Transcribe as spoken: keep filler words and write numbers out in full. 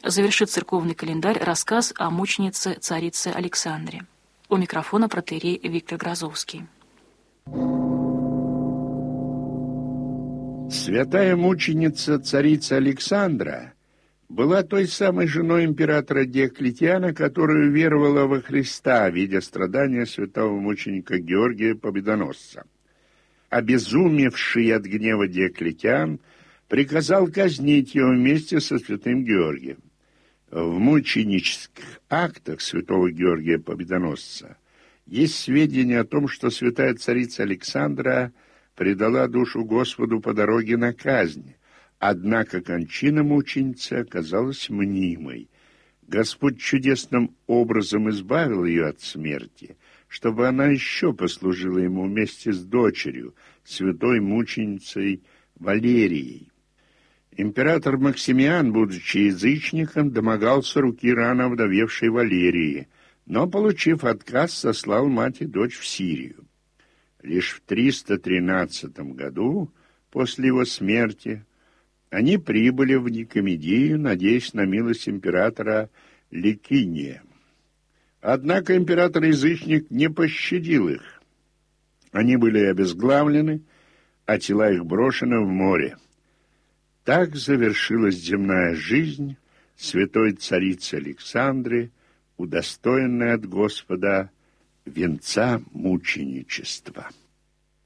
завершит церковный календарь рассказ о мученице царице Александре. У микрофона протоиерей Виктор Грозовский. Святая мученица царица Александра была той самой женой императора Диоклетиана, которая уверовала во Христа, видя страдания святого мученика Георгия Победоносца. Обезумевший от гнева Диоклетиан приказал казнить его вместе со святым Георгием. В мученических актах святого Георгия Победоносца есть сведения о том, что святая царица Александра предала душу Господу по дороге на казнь, однако кончина мученицы оказалась мнимой. Господь чудесным образом избавил ее от смерти, чтобы она еще послужила ему вместе с дочерью, святой мученицей Валерией. Император Максимиан, будучи язычником, домогался руки рано овдовевшей Валерии, но, получив отказ, сослал мать и дочь в Сирию. Лишь в триста тринадцатом году, после его смерти, они прибыли в Никомедию, надеясь на милость императора Ликиния. Однако император-язычник не пощадил их. Они были обезглавлены, а тела их брошены в море. Так завершилась земная жизнь святой царицы Александры, удостоенной от Господа венца мученичества.